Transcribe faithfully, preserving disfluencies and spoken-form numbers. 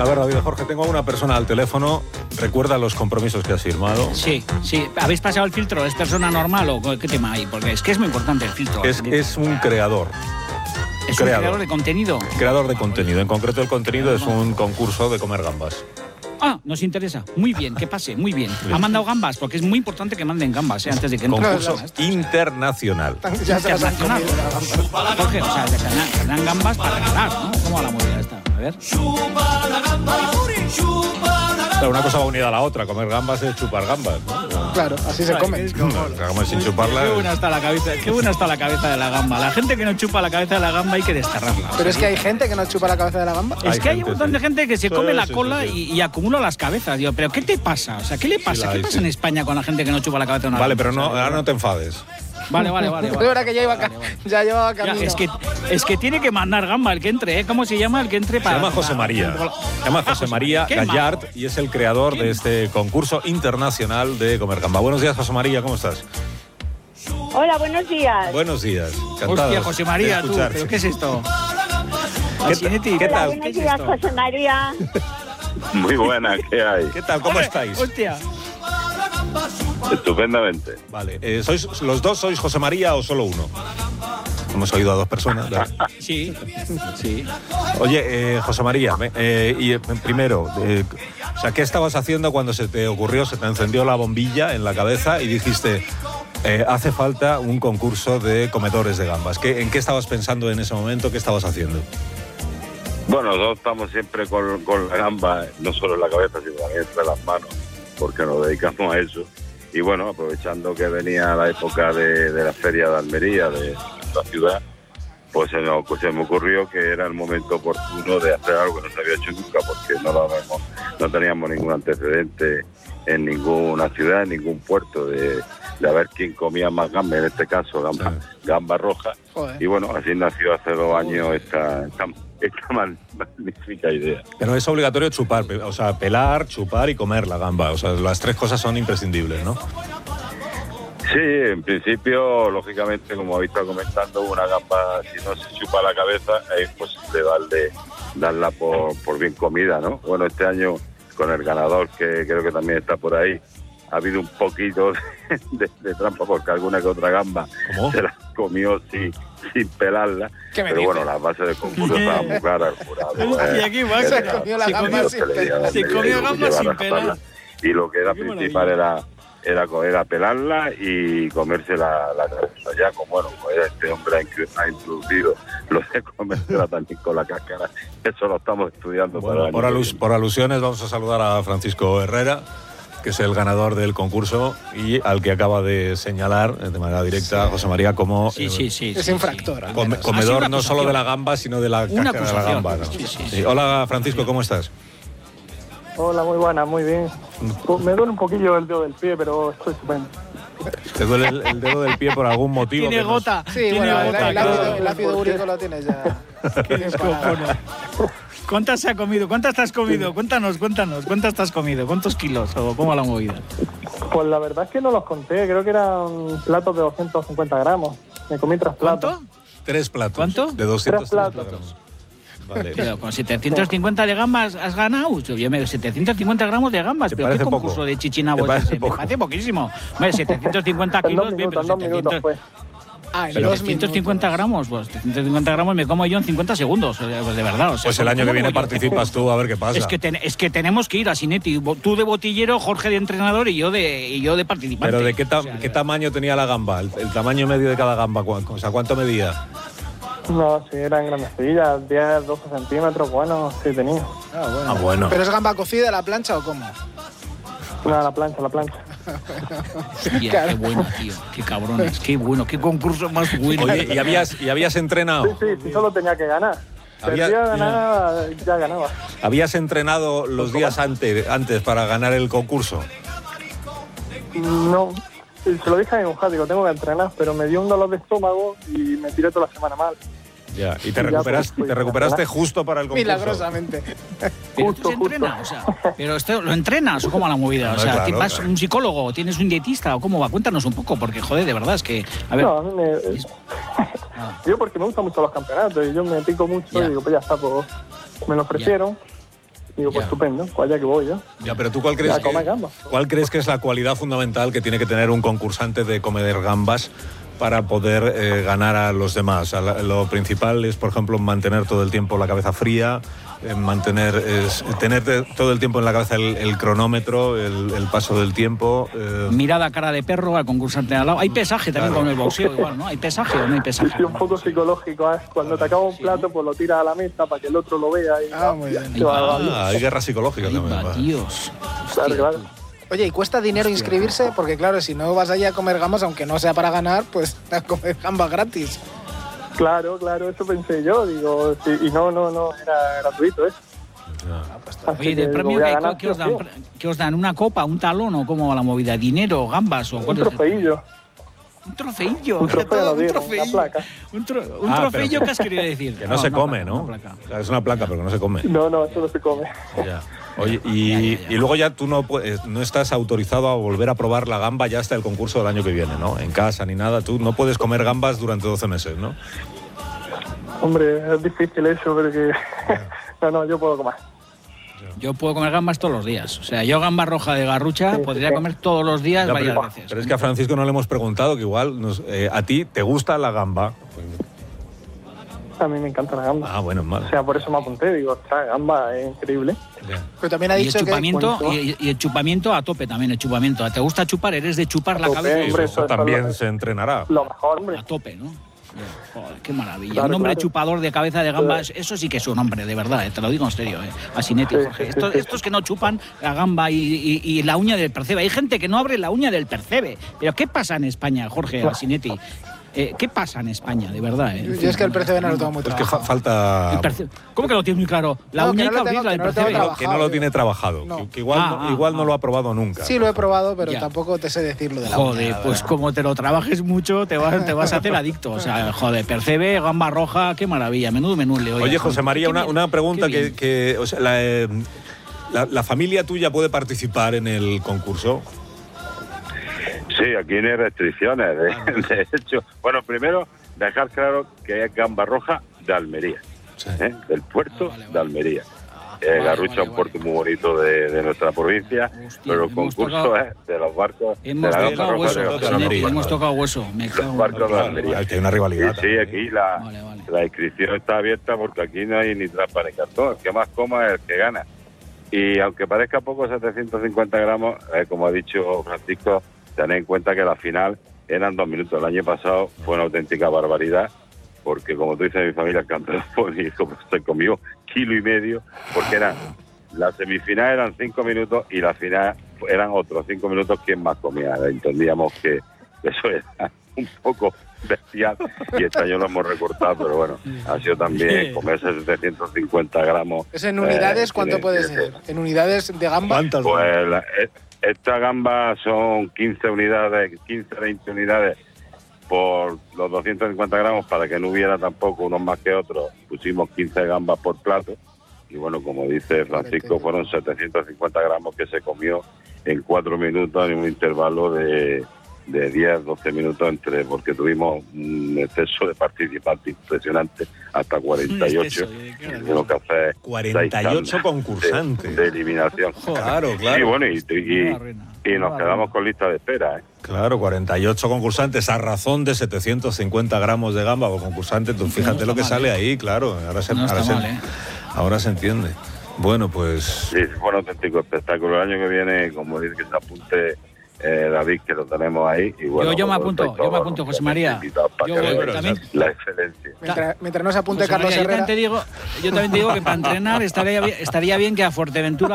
A ver, David Jorge, tengo a una persona al teléfono. ¿Recuerda los compromisos que has firmado? Sí, sí. ¿Habéis pasado el filtro? ¿Es persona normal o qué tema hay? Porque es que es muy importante el filtro. Es, es un creador. ¿Es creador. un creador de contenido? Creador de contenido. En concreto, el contenido es un concurso de comer gambas. Ah, nos interesa. Muy bien, que pase, muy bien. Ha mandado gambas, porque es muy importante que manden gambas, ¿eh? Antes de que entre. Concurso internacional. Ya internacional. Jorge, o sea, se dan gambas para regalar, ¿no? ¿Cómo va la movida esta? A ver. Pero una cosa va unida a la otra. Comer gambas es chupar gambas, ¿no? Claro, así se come. Gambas sin chuparla. Qué buena está la cabeza, qué buena está la cabeza de la gamba. La gente que no chupa la cabeza de la gamba hay que desterrarla. Pero es que hay gente que no chupa la cabeza de la gamba. Es que hay, gente, un montón sí. de gente que se Sí, come la sí, cola sí, sí. Y, y acumula las cabezas. Digo, ¿pero qué te pasa? O sea, ¿qué le pasa? la ¿Qué hay, pasa sí. en España con la gente que no chupa la cabeza de una Vale, gamba? pero no, O sea, ahora no te enfades. Vale, vale, vale. Es vale. verdad que ya iba, Vale, vale. ya llevaba Ya, camino. es, que, es que tiene que mandar gamba el que entre, ¿eh? ¿Cómo se llama el que entre Se para...? llama José María. Se llama José María Qué Gallard majo. y es el creador de este concurso internacional de comer gamba. Buenos días, José María, ¿cómo estás? Hola, buenos días. Buenos días. Encantado Hostia, José María, de tú, escucharte. ¿pero qué es esto? ¿Qué, Asinetti, ¿Qué Hola, tal? buenos ¿Qué es días, esto? José María. Muy buena, ¿qué hay? ¿Qué tal? ¿Cómo Hombre, estáis? Hostia. Estupendamente. Vale, eh, ¿sois, ¿los dos sois José María o solo uno? Hemos oído a dos personas. ¿verdad? Sí, sí. Oye, eh, José María, me- eh, y eh, primero, eh, o sea, ¿qué estabas haciendo cuando se te ocurrió, se te encendió la bombilla en la cabeza y dijiste, eh, hace falta un concurso de comedores de gambas? ¿Qué, ¿En qué estabas pensando en ese momento? ¿Qué estabas haciendo? Bueno, nosotros estamos siempre con, con la gamba, no solo en la cabeza, sino también entre las manos, porque nos dedicamos a eso. Y bueno, aprovechando que venía la época de, de la Feria de Almería, de la ciudad, pues se, nos, pues se me ocurrió que era el momento oportuno de hacer algo que no se había hecho nunca, porque no, lo habíamos, no teníamos ningún antecedente en ninguna ciudad, en ningún puerto, de, de a ver quién comía más gamba, en este caso gamba, gamba roja. Joder. Y bueno, así nació hace dos años esta, esta, esta mal- magnífica idea. Pero es obligatorio chupar, pe- o sea, pelar, chupar y comer la gamba. O sea, las tres cosas son imprescindibles, ¿no? Sí, en principio, lógicamente, como habéis estado comentando, una gamba, si no se chupa la cabeza, es imposible darle, darla por, por bien comida, ¿no? Bueno, este año, con el ganador, que creo que también está por ahí, ha habido un poquito de, de, de trampa, porque alguna que otra gamba ¿Cómo? se la comió sin, sin pelarla. ¿Qué me Pero dices? bueno, las bases del concurso estaban muy caras, el jurado. Hostia, eh, qué vaca. era- Se comió la se gamba comió sin que le dieran pelar. Se la medida comió y gamba llevar sin a rasparla. pelar. Y lo que era Qué principal maravilla. era era coger a pelarla y comerse la, la cabeza. Ya como bueno, pues este hombre ha, inclu- ha introducido lo de comérsela también con la cáscara. Eso lo estamos estudiando para Bueno, el por, año que alus- viene. por alusiones vamos a saludar a Francisco Herrera, que es el ganador del concurso y al que acaba de señalar eh, de manera directa José María como Sí, eh, sí, sí. Es sí, infractor, sí. al come- menos. Ha sido comedor una no solo acusación. de la gamba, sino de la Una cáscara de la acusación. gamba, ¿no? Sí, sí, sí. Sí. Hola, Francisco, ¿cómo estás? Hola, muy buena, muy bien. Pues me duele un poquillo el dedo del pie, pero estoy estupendo. ¿Te duele el, el dedo del pie por algún motivo? Tiene que nos- gota. Sí, tiene bueno, el, gota, el claro. ácido, el ácido ¿Por qué? úrico lo tienes ya. Qué descojones. ¿Cuántas se ha comido? ¿Cuántas te has comido? Cuéntanos, cuéntanos. ¿Cuántas te has comido? ¿Cuántos kilos? ¿O cómo la movida? Pues la verdad es que no los conté, creo que eran platos de doscientos cincuenta gramos. Me comí tres platos. ¿Cuánto? Tres platos. ¿Cuánto? De doscientos Tres platos. gramos. Vale. Pero con setecientos cincuenta de gambas has ganado. Yo me setecientos cincuenta gramos de gambas. ¿Te ¿Pero qué parece concurso poco? de chichinabo ¿Te es parece ese? Me poco? parece poquísimo. Hombre, setecientos cincuenta En dos kilos, bien, minutos, pero en dos minutos setecientos, fue. Ah, en pero dos setecientos cincuenta minutos. gramos, pues setecientos cincuenta gramos me como yo en cincuenta segundos. O sea, pues de verdad. O sea, Pues el año que ¿cómo viene voy yo? participas tú a ver qué pasa. Es que, ten- es que tenemos que ir a Sinetti. Tú de botillero, Jorge de entrenador y yo de, y yo de participante. Pero ¿de qué, ta- O sea, qué tamaño tenía la gamba? El, el tamaño medio de cada gamba, ¿cu- o sea, ¿cuánto medía? No, sí, eran grandecillas, diez, doce centímetros, bueno, sí tenía. Ah, bueno. Ah, bueno. ¿Pero es gamba cocida a la plancha o cómo? Nada, la plancha, la plancha. Hostia, Claro. qué bueno, tío. Qué cabrones, qué bueno, qué concurso más bueno. Oye, ¿y habías, y habías entrenado? Sí, sí, sí, solo tenía que ganar. Había- Perdía, ganaba, ya ganaba. ¿Habías entrenado los días antes, antes para ganar el concurso? No, y se lo dije a mi mujer, digo, tengo que entrenar, pero me dio un dolor de estómago y me tiré toda la semana mal. Ya, y te Ya, recuperaste, pues, te pues, recuperaste ya. justo para el concurso. Milagrosamente. ¿Pero Justo, tú se justo. entrena? O sea, ¿pero esto lo entrenas o cómo la movida? O No, sea, claro, ¿te vas claro. un psicólogo? ¿Tienes un dietista? ¿O cómo va? Cuéntanos un poco, porque, joder, de verdad es que... A ver, No, a mí me... Yo porque me gustan mucho los campeonatos y yo me pico mucho Ya. y digo, pues ya está, pues me lo ofrecieron Digo, pues Ya. estupendo, pues allá que voy yo. Ya, pero tú, ¿cuál crees, Ya, come que, gambas. ¿cuál crees que es la cualidad fundamental que tiene que tener un concursante de comer gambas para poder eh, ganar a los demás? O sea, la- lo principal es, por ejemplo, mantener todo el tiempo la cabeza fría, eh, mantener, es, tener de- todo el tiempo en la cabeza el, el cronómetro, el, el paso del tiempo. eh, Mirada cara de perro al concursante de al lado. Hay pesaje también Claro. con el boxeo igual, ¿no? ¿Hay pesaje o no hay pesaje? Sí, un poco psicológico, ¿eh? Cuando te acaba un plato, pues lo tiras a la mesa para que el otro lo vea y Ah, muy bien. se va a la- ah, hay guerra psicológica Ahí también. va, va. Dios. Claro, Hostia, claro. tú. Oye, ¿y cuesta dinero inscribirse? Porque claro, si no vas allá a comer gambas, aunque no sea para ganar, pues a comer gambas gratis. Claro, claro, eso pensé yo, digo, sí, y no, no, no, era gratuito, ¿eh? Así Oye, que ¿de digo, premio voy a qué, ganar, qué os tío, dan? ¿Qué os dan? ¿Una copa, un talón o cómo va la movida? ¿Dinero, gambas o Un cuál es el- trofeillo. Un trofeillo. Un trofeo todo, nos un dieron, trofeillo. una placa. Un, tro- un Ah, trofeillo, pero- ¿qué has querido decir? Que no, se una come, placa, ¿no? una placa. O sea, es una placa, pero que no se come. No, no, eso no se come. Ya. Oye, y, Ya, ya, ya. y luego ya tú no, puedes, no estás autorizado a volver a probar la gamba ya hasta el concurso del año que viene, ¿no? En casa ni nada. Tú no puedes comer gambas durante doce meses, ¿no? Hombre, es difícil eso, porque... no, no, yo puedo comer. Yo puedo comer gambas todos los días. O sea, yo gamba roja de garrucha Sí, podría sí. comer todos los días Ya, varias pero, veces. pero es que a Francisco no le hemos preguntado que igual nos- eh, a ti te gusta la gamba. A mí me encanta la gamba. Ah, bueno, mal. O sea, por eso me apunté, digo, ostras, gamba es increíble. Ya. Pero también ha Y el dicho que... chupamiento, Buenísimo. y, y el chupamiento a tope también, el chupamiento. ¿Te gusta chupar? ¿Eres de chupar la A tope, cabeza? hombre. Eso eso- eso también lo- se entrenará. Lo mejor, hombre. A tope, ¿no? Joder, qué maravilla. Claro, un hombre claro. chupador de cabeza de gambas, eso sí que es un hombre, de verdad, eh, te lo digo en serio. Eh. Asinetti, Sí, Jorge. sí, Estos, sí. estos que no chupan la gamba y, y- y la uña del percebe. Hay gente que no abre la uña del percebe. Pero ¿qué pasa en España, Jorge Asinetti? Eh, ¿Qué pasa en España, de verdad? Eh? Yo es que el percebe no lo tengo muy Es que fa- trabajado. falta... El perce- ¿Cómo que lo tienes muy claro? La No, uña que hay no que lo tengo- abrirla del que no lo tengo percebe. trabajado. que no lo tiene trabajado. No. Que, que igual, Ah, no, ah, igual ah. no lo ha probado nunca. Sí, lo he probado, pero Ya. tampoco te sé decirlo de la Joder, uña, la pues verdad. como te lo trabajes mucho, te vas, te vas a hacer adicto. O sea, joder, percebe, gamba roja, qué maravilla. Menudo menú le Oye, José María, Qué una, bien, una pregunta qué que, bien. que, o sea, la, eh, la, la familia tuya puede participar en el concurso. Sí, aquí no hay restricciones. De, de hecho, bueno, primero dejar claro que es gamba roja de Almería, Sí. ¿eh? Del puerto Ah, vale, vale. de Almería. Eh, vale, Garrucha es vale, un puerto vale. muy bonito de, de nuestra provincia, Hostia, pero el hemos concurso tocado- es de los barcos Hemos de la tocado gamba roja hueso, de, de de los Asinetti, Almería. hemos tocado hueso. Me Los cago en- barcos de Claro, Almería. aquí hay una rivalidad. Y sí, también. aquí la, Vale, vale. la inscripción está abierta porque aquí no hay ni trampa ni cartón. El que más coma es el que gana. Y aunque parezca poco, setecientos cincuenta gramos, eh, como ha dicho Francisco, tened en cuenta que la final eran dos minutos. El año pasado fue una auténtica barbaridad, porque como tú dices, mi familia, el campeón se comió kilo y medio, porque eran la semifinal eran cinco minutos y la final eran otros cinco minutos quien más comía. Entendíamos que eso era un poco bestial y este año lo hemos recortado, pero bueno, ha sido también comerse setecientos cincuenta gramos. ¿Es en unidades? eh, ¿Cuánto tiene- puede tiene- ser? ¿En unidades de gamba? ¿Cuántas? Pues la- e- esta gamba son quince unidades, quince, veinte unidades por los doscientos cincuenta gramos, para que no hubiera tampoco unos más que otros. Pusimos quince gambas por plato y bueno, como dice Francisco, fueron setecientos cincuenta gramos que se comió en cuatro minutos en un intervalo de, de diez, doce minutos entre, porque tuvimos un exceso de participantes impresionante, hasta cuarenta y ocho. Un exceso, eh, Y tuvimos que hacer cuarenta y ocho seis tandas concursantes. de, de eliminación. Claro, claro. Sí, bueno, y, y- Nueva reina, y nos nueva quedamos reina. con lista de espera, ¿eh? Claro, cuarenta y ocho concursantes a razón de setecientos cincuenta gramos de gamba por concursante. Tú fíjate está lo que mal, sale ¿eh? ahí, claro. Ahora se, No ahora, está se, mal, ¿eh? ahora se entiende. Bueno, pues Sí, fue un auténtico espectáculo. El año que viene, como dice, que se apunte eh, David, que lo tenemos ahí. Y bueno, Yo- yo me pues, apunto, estáis yo me todos apunto, José María. invitados para Yo que voy, veáis pero también- la excelencia. Mientras, mientras no se apunte José Carlos María, yo Herrera... también te digo, yo también te digo que para entrenar estaría bien, estaría bien que a Fuerteventura